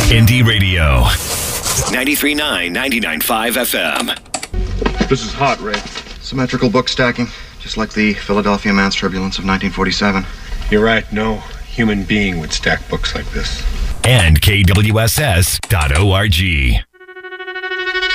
Indie Radio. 93.9, 99.5 FM. This is hot, Ray. Symmetrical book stacking, just like the Philadelphia Man's Turbulence of 1947. You're right, no human being would stack books like this. And KWSS.org.